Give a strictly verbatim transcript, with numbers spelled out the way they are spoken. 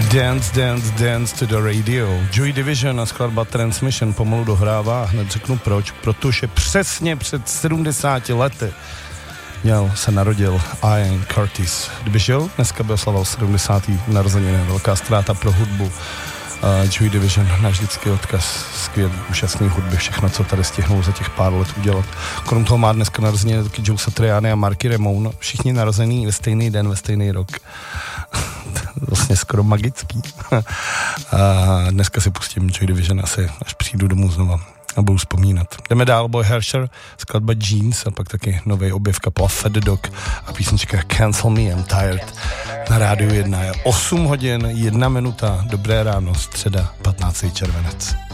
Dance, dance, dance to the radio. Joy Division a skladba Transmission pomalu dohrává. Hned řeknu proč. Protože přesně před sedmdesáti lety měl, se narodil Ian Curtis. Kdyby žil, dneska by oslavoval sedmdesátý narozeniny. Velká ztráta pro hudbu. Uh, Joy Division, náš vždycky odkaz, skvělý, úžasný hudby, všechno, co tady stihnul za těch pár let udělat. Krom toho má dneska narozeniny taky Joe Satriani a Marky Ramone, všichni narození ve stejný den, ve stejný rok. Vlastně skoro magický. A dneska si pustím Joy Division asi, až přijdu domů znova a budu vzpomínat. Jdeme dál, Boy Hersher, skladba Jeans a pak taky nový objev kapela Fat Dog a písnička Cancel Me, I'm Tired. Na rádiu jedna je osm hodin, jedna minuta, dobré ráno, středa, patnáctý červenec.